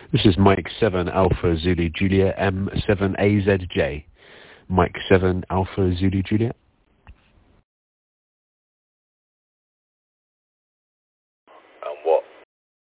This is Mike 7 Alpha Zulu Juliet M7AZJ. Mike 7 Alpha Zulu Juliet.